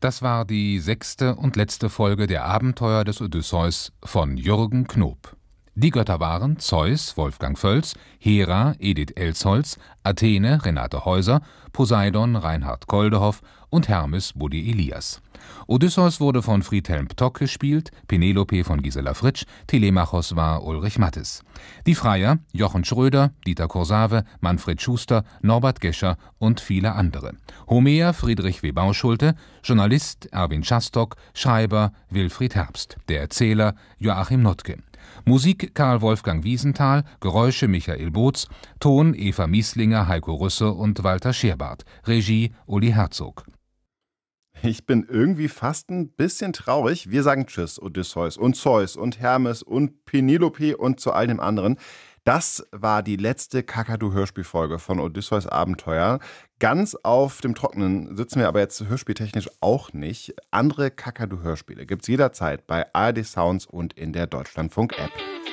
Das war die 6. und letzte Folge der Abenteuer des Odysseus von Jürgen Knob. Die Götter waren Zeus, Wolfgang Völz, Hera, Edith Elsholz, Athene, Renate Häuser, Poseidon, Reinhard Koldehoff und Hermes, Buddy Elias. Odysseus wurde von Friedhelm Ptock gespielt, Penelope von Gisela Fritsch, Telemachos war Ulrich Mattes. Die Freier Jochen Schröder, Dieter Kursave, Manfred Schuster, Norbert Gescher und viele andere. Homer Friedrich W. Bauschulte, Journalist Erwin Schastock, Schreiber Wilfried Herbst, der Erzähler Joachim Notke. Musik Karl Wolfgang Wiesenthal, Geräusche Michael Boots, Ton Eva Mieslinger, Heiko Rüsse und Walter Scherbart, Regie Uli Herzog. Ich bin irgendwie fast ein bisschen traurig. Wir sagen Tschüss, Odysseus und Zeus und Hermes und Penelope und zu all dem anderen. Das war die letzte Kakadu-Hörspielfolge von Odysseus Abenteuer. Ganz auf dem Trockenen sitzen wir aber jetzt hörspieltechnisch auch nicht. Andere Kakadu-Hörspiele gibt's jederzeit bei ARD Sounds und in der Deutschlandfunk-App.